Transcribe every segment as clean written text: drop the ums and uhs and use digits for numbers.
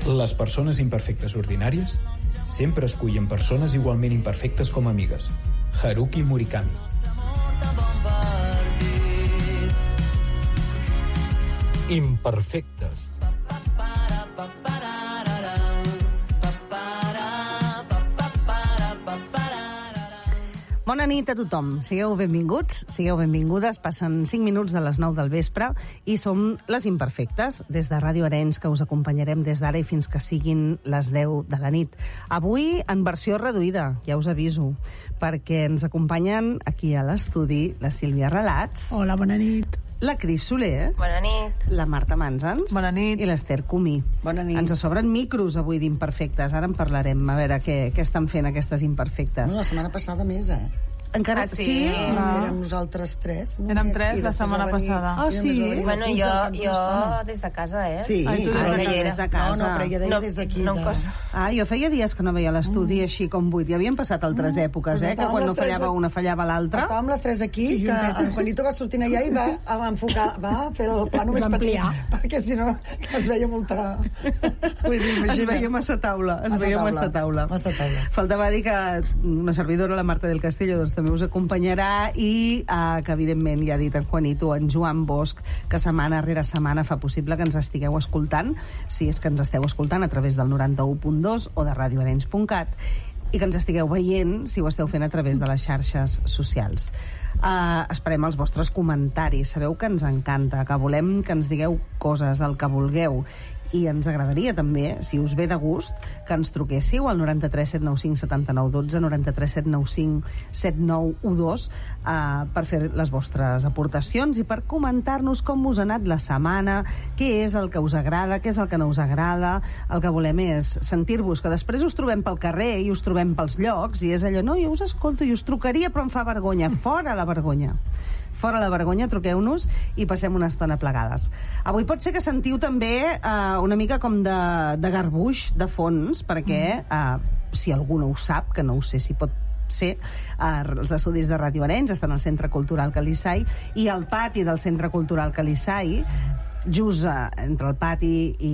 Les persones imperfectes ordinàries sempre escullen persones igualment imperfectes com amigues. Haruki Murakami. Imperfectes. Bona nit a tothom. Sigueu benvinguts, sigueu benvingudes. Passen 5 minuts de les 9 del vespre i som les Imperfectes, des de Ràdio Arenys, que us acompanyarem des d'ara i fins que siguin les 10 de la nit. Avui en versió reduïda, ja us aviso, perquè ens acompanyen aquí a l'estudi la Sílvia Relats. Hola, bona nit. La Cris Soler. Bona nit. La Marta Mansans. Bona nit. I l'Ester Comí. Bona nit. Ens sobren micros avui d'imperfectes. Ara en parlarem, a veure què estan fent aquestes imperfectes. No, la setmana passada més, Encara sí? Érem nosaltres 3. Érem 3 la setmana passada. Ah, sí? Bueno, jo des de casa, Sí, però des de casa. No, però ella deia des d'aquí. Jo feia dies que no veia l'estudi així com buit. Ja havien passat altres èpoques, que quan no fallava una fallava l'altra. Estàvem les 3 aquí, que en Juanito va sortint allà i va enfocar, va fer el pla només petit, perquè si no es veia molta... Vull dir, imagina. Es veia massa taula. Massa taula. Faltava dir que una servidora, la Marta del Castillo, doncs també us acompanyarà i que evidentment ja ha dit en Juanito, en Joan Bosch, que setmana rere setmana fa possible que ens estigueu escoltant, si és que ens esteu escoltant a través del 91.2 o de radioarenys.cat, i que ens estigueu veient si ho esteu fent a través de les xarxes socials. Esperem els vostres comentaris. Sabeu que ens encanta, que volem que ens digueu coses, el que vulgueu, i ens agradaria també, si us ve de gust, que ens truquéssiu al 93 795 79 12, 93 795 7912, per fer les vostres aportacions i per comentar-nos com us ha anat la setmana, què és el que us agrada, què és el que no us agrada. El que volem és sentir-vos, que després us trobem pel carrer i us trobem pels llocs i és allò, no, jo us escolto i us trucaria però em fa vergonya. Fora la vergonya. Fora la vergonya, truqueu-nos i passem una estona plegades. Avui pot ser que sentiu també una mica com de garbuix de fons, perquè si algú no ho sap, que no ho sé si pot ser, els estudis de Ràdio Arenys estan al Centre Cultural Calissai i al pati del Centre Cultural Calissai, just entre el pati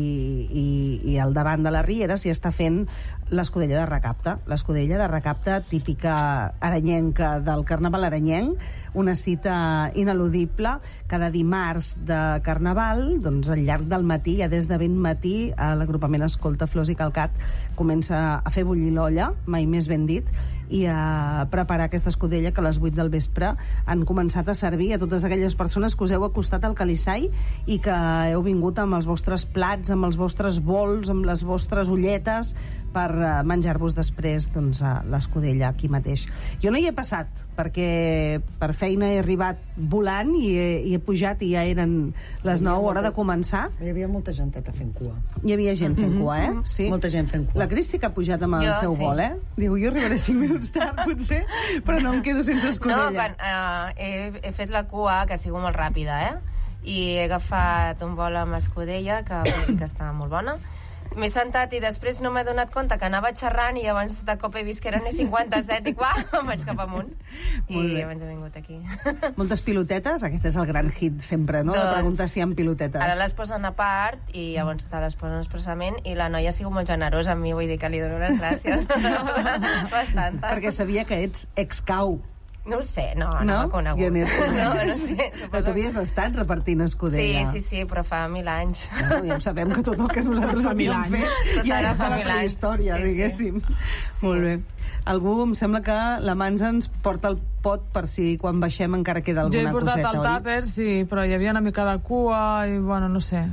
i al davant de la riera, s'hi està fent l'escudella de recapte. L'escudella de recapte típica aranyenca del carnaval aranyenc, una cita ineludible cada dimarts de carnaval, doncs al llarg del matí, ja des de ben matí, l'agrupament Escolta Flors i Calcat comença a fer bullir l'olla, mai més ben dit, i a preparar aquesta escudella que a les 8 del vespre han començat a servir a totes aquelles persones que us heu acostat al Calissai i que heu vingut amb els vostres plats, amb els vostres bols, amb les vostres ulletes per menjar-vos després l'escudella aquí mateix. Jo no hi he passat, perquè per feina he arribat volant i he pujat i ja eren les 9, hora de començar. Hi havia molta genteta fent cua. Hi havia gent fent cua, Sí. Molta gent fent cua. La Cris sí que ha pujat amb el seu vol, Diu, jo arribaré 5 minuts tard, potser, però no em quedo sense escudella. No, quan he fet la cua, que ha sigut molt ràpida, i he agafat un vol amb escudella, que està molt bona. M'he sentat i després no m'he donat compte que anava xerrant i llavors de cop he vist que eren 57 i em vaig cap amunt i llavors he vingut aquí. Moltes pilotetes, aquest és el gran hit sempre, no? Doncs, de preguntar si hi ha pilotetes. Ara les posen a part i llavors te les posen expressament i la noia ha sigut molt generosa amb mi, vull dir que li dono les gràcies. Bastant. Perquè sabia que ets ex-cau. No ho sé, no m'ha conegut. No sé. Però tu havies estat repartint escudella. Sí, però fa 1000 anys. No, ja ho sabem que tot el que nosaltres havíem fet ja és de la prehistòria, diguéssim. Molt bé. Algú, em sembla que la Mans ens porta el pot per si quan baixem encara queda alguna coseta, oi? Jo he portat el tàper, sí, però hi havia una mica de cua i, bueno, no sé.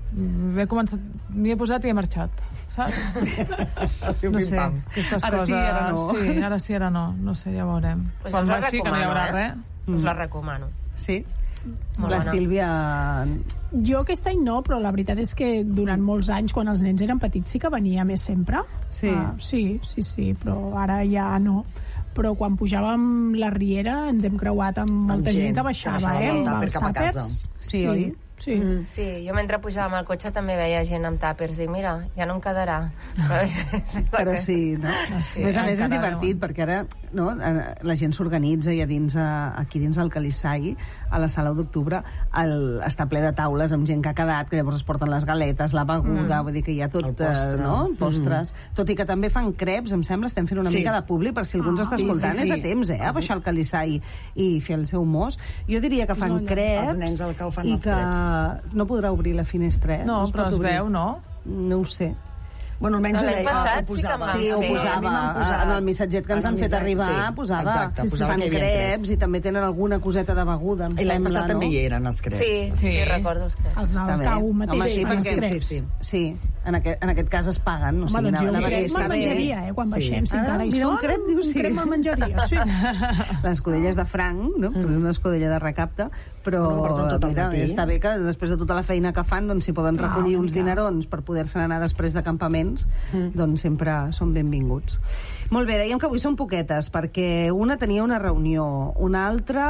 M'hi he posat i he marxat, saps? No sé, aquestes ara coses... sí, ara no. Sí, ara sí, ara no. No sé, ja veurem. Pues quan baixi, que no hi haurà res. Us la recomano. Sí? Molt la bona. Sílvia... Jo aquest any no, però la veritat és que durant molts anys, quan els nens eren petits, sí que venia més sempre. Sí. Sí, però ara ja no. Però quan pujàvem la riera ens hem creuat amb molta gent que baixava, amb els tàpers. Sí, oi? Sí. Sí, jo mentre pujava amb el cotxe també veia gent amb tàpers. Dic, mira, ja no em quedarà. Però sí, no? Sí, a més és encara divertit, perquè ara la gent s'organitza i aquí dins el Calissai, a la sala d'octubre, està ple de taules amb gent que ha quedat, que llavors es porten les galetes, la beguda, vull dir que hi ha tot, postres. Tot i que també fan creps, em sembla, estem fent una mica de publi, per si algú ens està escoltant, és a temps, a baixar al Calissai i fer el seu mos. Jo diria que fan creps... Els nens al cau fan els creps. No podrà obrir la finestra, No, però es veu, no? No ho sé. Bueno, almenys l'any passat sí que ho posava. En el missatget que ens han fet arribar, posava. Exacte, posava fan que hi havia creps i també tenen alguna coseta de beguda, em sembla. I l'any passat també hi eren els creps. Sí, recordo els creps. Els Nalcau mateix. Sí, en aquest cas es paguen. Home, doncs jo me'l menjaria, quan baixem, si encara hi són. Un crep me'l menjaria, sí. Les escudelles de franc, no? És una escudella de recapte, però mira, està bé que després de tota la feina que fan, doncs si poden recollir uns dinerons per poder-se anar després de campaments, doncs sempre són benvinguts. Molt bé, dèiem que avui són poquetes, perquè una tenia una reunió, una altra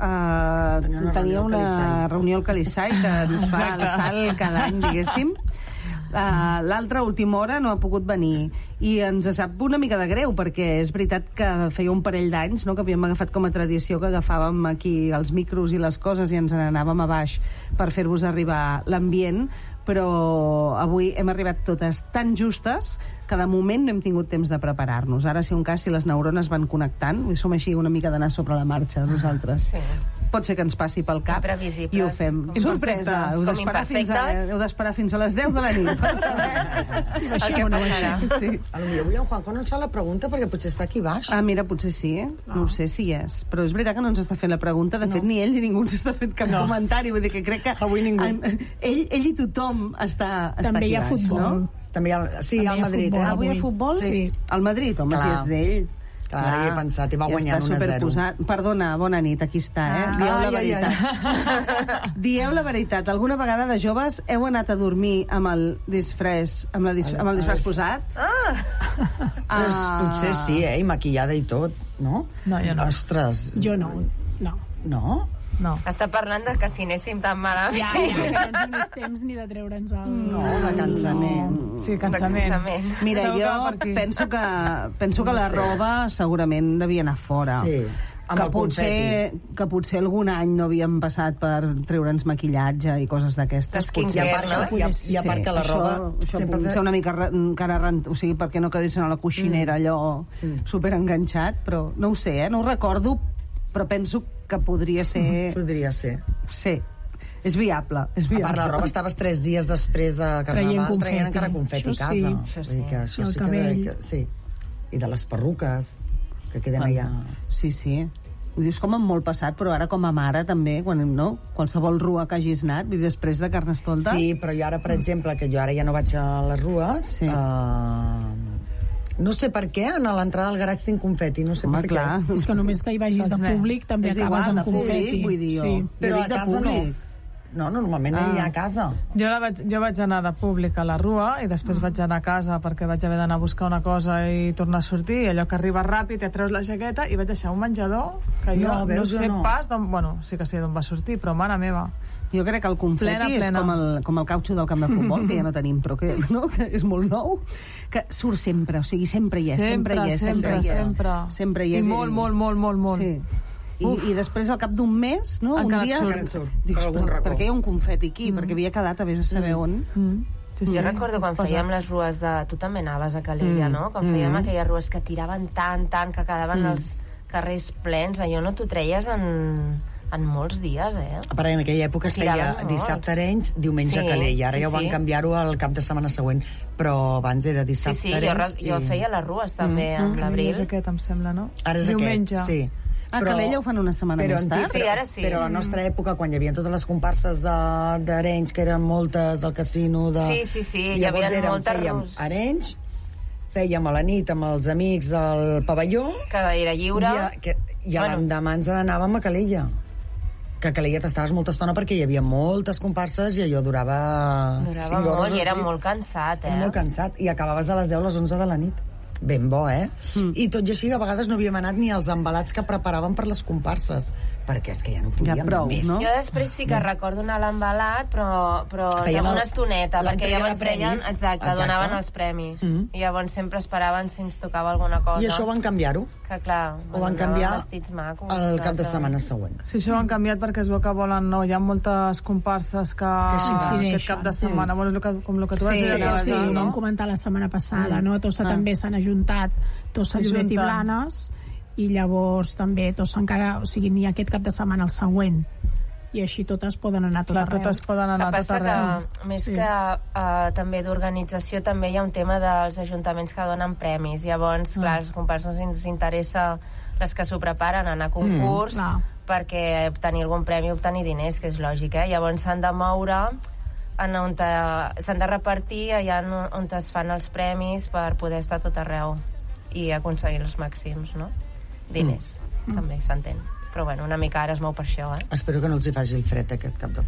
tenia una reunió al Calissai, que ens fa a la sal cada any, diguéssim. L'altra, a última hora, no ha pogut venir i ens sap una mica de greu, perquè és veritat que feia un parell d'anys, no?, que havíem agafat com a tradició que agafàvem aquí els micros i les coses i ens n'anàvem a baix per fer-vos arribar l'ambient, però avui hem arribat totes tan justes que de moment no hem tingut temps de preparar-nos. Ara, si un cas, si les neurones van connectant, som així una mica d'anar sobre la marxa, nosaltres. Sí. Pot ser que ens passi pel cap i ho fem. Sorpresa! Heu d'esperar fins a les 10 de la nit per saber si baixem o no baixem. A lo millor avui en Juanjo no ens fa la pregunta perquè potser està aquí baix. Mira, potser sí, no ho sé si és. Però és veritat que no ens està fent la pregunta. De fet, ni ell ni ningú ens està fent cap comentari. Vull dir que crec que avui ningú. Ell i tothom està aquí baix. També hi ha futbol. També al Madrid, Avui hi ha futbol? Sí. Al Madrid, home, si és d'ell. Clar, he pensat, i va guanyant 1-0. Perdona, bona nit, aquí està, Dieu la veritat. Dieu la veritat. Alguna vegada de joves heu anat a dormir amb el disfress posat? Doncs potser sí, i maquillada i tot, no? No, jo no. Ostres. Jo no. No? No. Està parlant de que si anéssim tan malament. Ja, que no ens donés temps ni de treure'ns el... No, de cansament. Sí, cansament. Mira, jo penso que la roba segurament devia anar fora. Sí, amb el confeti. Que potser algun any no havíem passat per treure'ns maquillatge i coses d'aquestes. I a part que la roba... Això pot ser una mica cara o sigui, perquè no quedessin a la coixinera allò superenganxat, però no ho sé, no ho recordo, però penso que podria ser... Podria ser. Sí, és viable. A part, la roba estaves 3 dies després de Carnaval traient encara confeti a casa. Això sí. Sí. I de les perruques, que queden allà... Sí. Ho dius com amb molt passat, però ara com a mare també, qualsevol rua que hagis anat, després de Carnestoltes... Sí, però jo ara, per exemple, que jo ara ja no vaig a les rues... No sé per què, a l'entrada del garatge tinc confeti, no sé per què. És que només que hi vagis de públic també acabes amb confeti. Vull dir jo. Però a casa no. No, normalment hi ha a casa. Jo vaig anar de públic a la rua i després vaig anar a casa perquè vaig haver d'anar a buscar una cosa i tornar a sortir, i allò que arriba ràpid, et treus la jaqueta i vaig deixar un menjador que jo no sé pas d'on... Bueno, sí que sé d'on va sortir, però mare meva. Jo crec que el confeti és com el cautxo del camp de futbol, que ja no tenim, però que és molt nou, que surt sempre, o sigui, sempre hi és. Sempre hi és. I molt. Sí. I després, al cap d'un mes, no? Un dia... Dius, per què hi ha un confeti aquí? Perquè havia quedat a vés a saber on. Jo recordo quan fèiem les rues de... Tu també anaves a Calella, no? Quan fèiem aquelles rues que tiraven tant, que quedaven els carrers plens, allò no t'ho treies en molts dies, Però en aquella època es feia dissabte a Arenys, diumenge a Calella. Ara ja ho van canviar-ho al cap de setmana següent, però abans era dissabte a Arenys. Jo feia les rues també en l'abril. És aquest, em sembla, no? Ara és aquest, sí. A Calella ho fan una setmana més tard? Sí, ara sí. Però a la nostra època, quan hi havia totes les comparses d'Arenys, que eren moltes, al casino de... Sí, hi havia moltes rues. Arenys, fèiem a la nit amb els amics al pavelló... Que era lliure. I l'endemà ens n'anàvem a Calella. Que a Calella t'estaves molta estona perquè hi havia moltes comparses i allò durava 5 hores. I era molt cansat, Molt cansat. I acabaves a les 10 a les 11 de la nit. Ben bo, I tot i així, a vegades no havíem anat ni als embalats que preparaven per les comparses, perquè és que ja no podíem més. Jo després sí que recordo anar a l'embalat, però una estoneta, perquè llavors feien, exacte, donaven els premis. I llavors sempre esperaven si ens tocava alguna cosa. I això van canviar-ho? Que clar, ho van canviar el cap de setmana següent. Sí, això ho han canviat perquè es veu que volen, no, hi ha moltes comparses que aquest cap de setmana, com el que tu vas dir. Sí, ho vam comentar la setmana passada, no? Tossa també s'han ajuntat, Tossa, Lloret i Blanes, i llavors també Tossa encara, o sigui, n'hi ha aquest cap de setmana el següent, i així totes poden anar tot arreu. Totes poden anar tot arreu. Que, més que també d'organització, també hi ha un tema dels ajuntaments que donen premis. Llavors, clar, les comparses ens interessa les que s'ho preparen, anar a concurs, perquè obtenir algun premi, obtenir diners, que és lògic, Llavors s'han de moure, s'han de repartir allà on es fan els premis per poder estar tot arreu i aconseguir els màxims, no? Diners, també s'entén. Però bueno, una mica ara es mou per això, Espero que no els hi faci el fred aquest cap de